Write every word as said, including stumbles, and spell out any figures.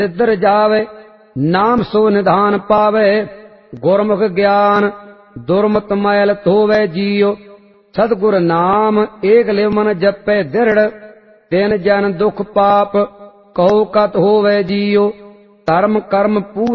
सिद्धर जावे नाम सो निधान पावे गुरमुख ज्ञान दुर्मत मैल धोवे जियो सतगुर नाम एक लिव मन जपे दृढ़ तिन जन दुख पाप कहो कत होवे जियो धर्म कर्म पूरे